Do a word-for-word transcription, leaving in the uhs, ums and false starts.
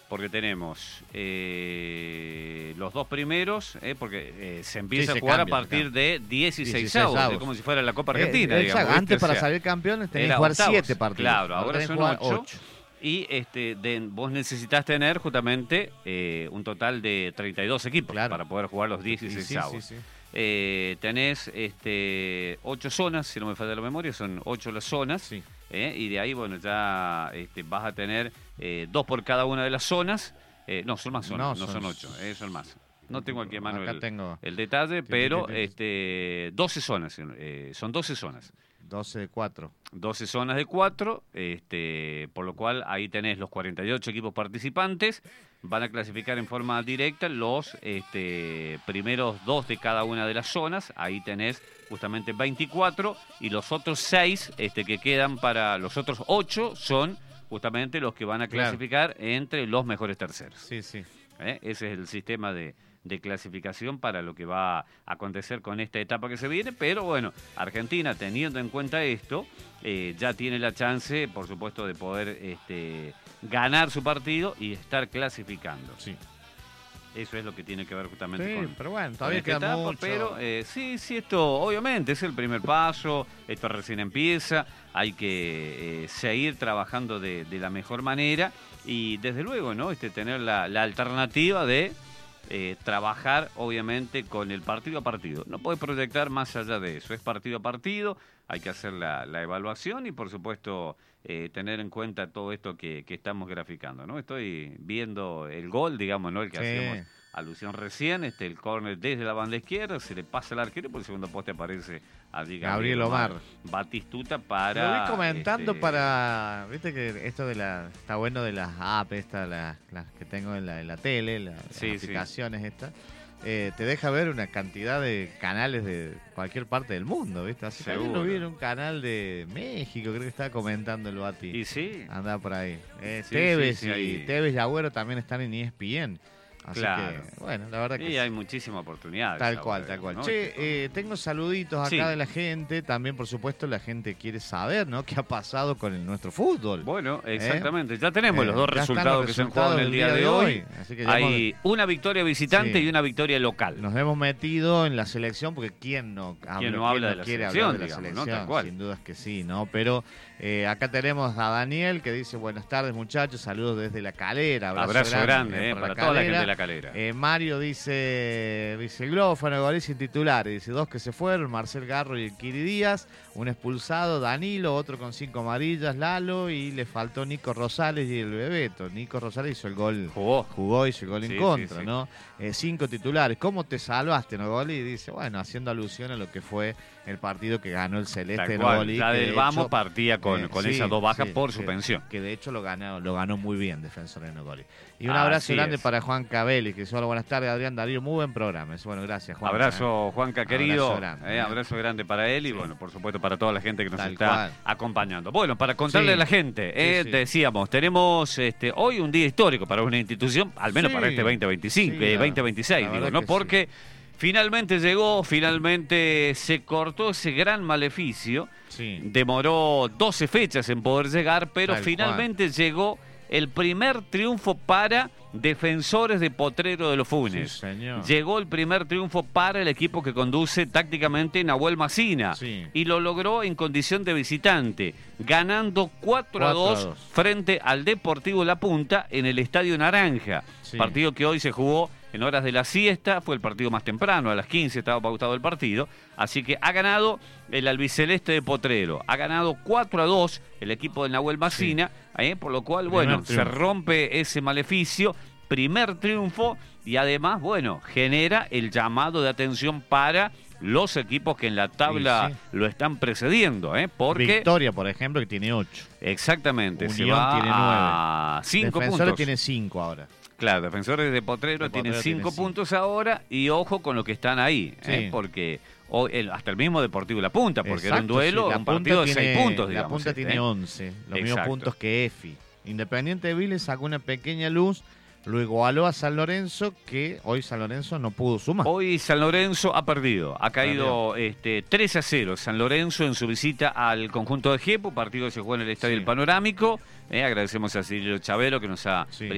porque tenemos eh, los dos primeros, eh, porque eh, se empieza Sí, a se jugar cambia, a partir de dieciséis avos, avos, es como si fuera la Copa Argentina. Eh, digamos, exacto, antes ¿viste? para O sea, salir campeones tenías era que jugar octavos. siete partidos. Claro, ahora son jugar ocho. Y este, de, vos necesitas tener justamente eh, un total de treinta y dos equipos Claro. para poder jugar los dieciséis Sí, sí, avos. sí, sí. Eh, tenés este, ocho zonas, si no me falla la memoria, son ocho las zonas. Sí. Eh, y de ahí, bueno, ya este, vas a tener eh, dos por cada una de las zonas. Eh, no, son más zonas, no, No, son, son- ocho, eh, son más. No tengo aquí a mano Acá el, tengo. el detalle, Sí, pero sí, sí, sí. este, doce zonas, eh, son doce zonas. doce de cuatro. doce zonas de cuatro, este, por lo cual ahí tenés los cuarenta y ocho equipos participantes, van a clasificar en forma directa los este, primeros dos de cada una de las zonas, ahí tenés justamente veinticuatro, y los otros seis este, que quedan para los otros ocho son justamente los que van a Claro. clasificar entre los mejores terceros. Sí, sí. ¿Eh? Ese es el sistema de, de clasificación para lo que va a acontecer con esta etapa que se viene, pero bueno, Argentina, teniendo en cuenta esto, eh, ya tiene la chance, por supuesto, de poder este, ganar su partido y estar clasificando. Sí. Eso es lo que tiene que ver justamente Sí, con, pero bueno, con todavía esta queda etapa, mucho. pero eh, sí, sí, esto obviamente es el primer paso, esto recién empieza, hay que eh, seguir trabajando de, de la mejor manera y desde luego, ¿no? Este, tener la, la alternativa de eh, trabajar obviamente con el partido a partido. No puede proyectar más allá de eso, es partido a partido, hay que hacer la, la evaluación y por supuesto eh, tener en cuenta todo esto que, que estamos graficando, ¿no? Estoy viendo el gol, digamos, ¿no? El que Sí. hacíamos alusión recién, este el córner desde la banda izquierda, se le pasa al arquero y por el segundo poste aparece allí Gabriel Omar. Batistuta para... Lo vi comentando este, para, viste que esto de la, está bueno de las apps, estas, las, las que tengo en la, en la tele, la- las Sí, sí. aplicaciones estas, eh, te deja ver una cantidad de canales de cualquier parte del mundo, viste. Así que ayer lo vi en un canal de México, creo que estaba comentando el Bati. Y sí, Andaba por ahí. Eh, Sí, Tevez sí, sí, y ahí. Tevez y Agüero también están en E S P N. Así Claro. que, bueno, la verdad que y sí. hay muchísimas oportunidades. Tal ahora, cual, tal cual. ¿no? Che, Este, eh, tengo saluditos acá Sí. de la gente. También, por supuesto, la gente quiere saber, ¿no? ¿Qué ha pasado con el, nuestro fútbol? Bueno, exactamente. Ya tenemos Eh, los dos ya están resultados los que se han resultados jugado en el del día de hoy. Así que ya Hay una victoria visitante Sí. y una victoria local. Nos hemos metido en la selección porque ¿quién no habla, ¿Quién no habla de la quiere selección, hablar de la digamos, ¿no? selección? Tal cual. Sin dudas que sí, ¿no? Pero eh, acá tenemos a Daniel que dice buenas tardes muchachos, saludos desde La Calera. Abrazo, Abrazo grande, eh, por para toda la gente de La Calera. Eh, Mario dice, dice el glófano, Golí sin titulares, dice dos que se fueron, Marcel Garro y el Kiri Díaz, un expulsado, Danilo, otro con cinco amarillas, Lalo, y le faltó Nico Rosales y el Bebeto. Nico Rosales hizo el gol, Jugó. jugó, hizo el gol Sí, en sí, contra, sí. ¿no? Eh, cinco titulares, ¿cómo te salvaste, Nogoli? Y dice, bueno, haciendo alusión a lo que fue el partido que ganó el Celeste Tal de cual. Nogoli. Ya que del de vamos hecho, partía con, eh, con sí, esas dos bajas sí, por que- suspensión. Que de hecho lo ganó, lo ganó muy bien Defensor de Nogoli. Y un Así abrazo grande es. para Juan Cabelli, que dice, hola, buenas tardes, Adrián Darío, muy buen programa. Dice, bueno, gracias, Juan. Abrazo, Juanca querido. Abrazo grande, eh, eh. abrazo grande para él y, Sí. bueno, por supuesto, para toda la gente que nos Tal está cual. acompañando. Bueno, para contarle Sí. a la gente, eh, Sí, sí. decíamos, tenemos este, hoy un día histórico para una institución, al menos Sí. para este veinte veinticinco, Sí, eh, la- veinte veintiséis, la digo, verdad ¿no? que Porque finalmente llegó, finalmente se cortó ese gran maleficio. Sí. Demoró doce fechas en poder llegar, pero Tal finalmente llegó el primer triunfo para Defensores de Potrero de los Funes. Sí, señor. Llegó el primer triunfo para el equipo que conduce tácticamente Nahuel Macina. Sí. Y lo logró en condición de visitante, ganando cuatro a dos frente al Deportivo La Punta en el Estadio Naranja. Sí. Partido que hoy se jugó en horas de la siesta, fue el partido más temprano, a las quince estaba pautado el partido, así que ha ganado el albiceleste de Potrero, ha ganado cuatro a dos el equipo de Nahuel Macina, eh, por lo cual, Primer bueno, se triunfo. rompe ese maleficio, primer triunfo y además, bueno, genera el llamado de atención para los equipos que en la tabla Sí, sí. lo están precediendo, ¿eh? Porque Victoria, por ejemplo, que tiene ocho. exactamente, se Unión va tiene a cinco Defensores puntos. tiene cinco ahora. Claro, Defensores de Potrero De tienen Potrero cinco tiene cinco. puntos ahora y ojo con lo que están ahí, ¿eh? Sí. Porque hoy, el- hasta el mismo Deportivo La Punta, porque era un Exacto, duelo, sí, la un partido Punta de seis tiene- puntos, digamos. La Punta este, tiene ¿eh? once, los mismos Exacto. puntos que Efi. Independiente de Vélez sacó una pequeña luz, lo igualó a San Lorenzo, que hoy San Lorenzo no pudo sumar. Hoy San Lorenzo ha perdido, ha caído este, tres a cero San Lorenzo en su visita al conjunto de Jepo, partido que se jugó en el Estadio Sí. del Panorámico. Eh, agradecemos a Cirilo Chavero que nos ha Sí.